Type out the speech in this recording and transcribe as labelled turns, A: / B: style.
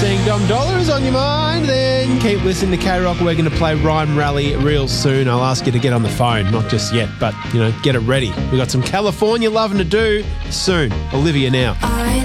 A: Seeing Dom Dollar is on your mind, then keep listening to K-Rock. We're going to play Rhyme Rally real soon. I'll ask you to get on the phone, not just yet, but, get it ready. We've got some California loving to do soon. Olivia now.